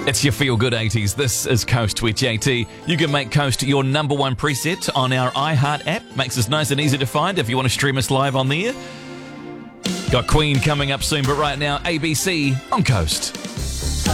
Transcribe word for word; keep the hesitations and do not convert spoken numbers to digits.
It's your Feel Good eighties. This is Coast with J T. You can make Coast your number one preset on our iHeart app. Makes us nice and easy to find if you want to stream us live on there. Got Queen coming up soon, but right now, A B C on Coast.